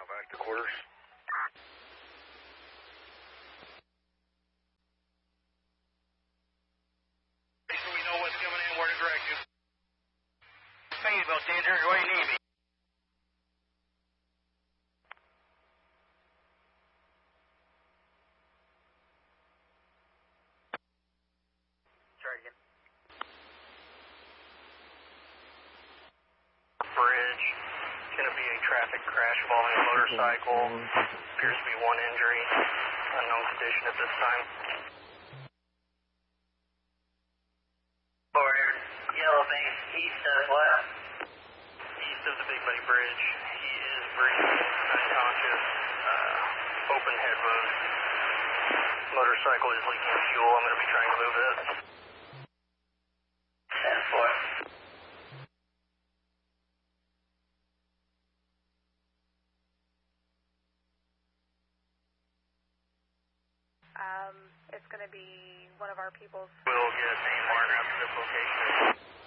back to quarters. So we know what's coming in, where to direct you. Painesville, Caesar, where do you need me? Try again. Bridge. It's going to be a traffic crash involving a motorcycle. Appears to be one injury. Unknown condition at this time. Forward, yellow base, east of what? East of the Big Buddy Bridge. He is breathing, unconscious, open head wound. Motorcycle is leaking fuel. I'm going to be trying to move it. 10-4. It's going to be one of our people's. We'll get a marker out to this location.